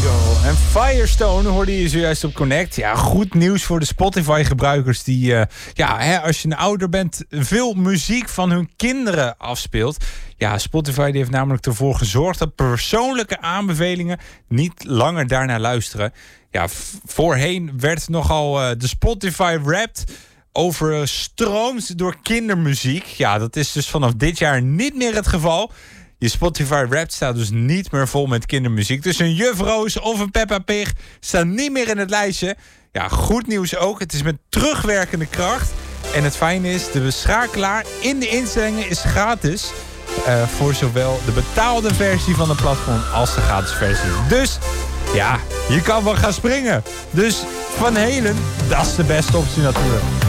En Firestone hoorde je zojuist op Connect. Ja, goed nieuws voor de Spotify-gebruikers die, als je ouder bent, veel muziek van hun kinderen afspeelt. Ja, Spotify die heeft namelijk ervoor gezorgd dat persoonlijke aanbevelingen niet langer daarnaar luisteren. Ja, voorheen werd nogal de Spotify Wrapped overstroomd door kindermuziek. Ja, dat is dus vanaf dit jaar niet meer het geval. Je Spotify Wrapped staat dus niet meer vol met kindermuziek. Dus een Juf Roos of een Peppa Pig staan niet meer in het lijstje. Ja, goed nieuws ook. Het is met terugwerkende kracht. En het fijne is, de beschakelaar in de instellingen is gratis. Voor zowel de betaalde versie van het platform als de gratis versie. Dus ja, je kan wel gaan springen. Dus Van Halen, dat is de beste optie natuurlijk.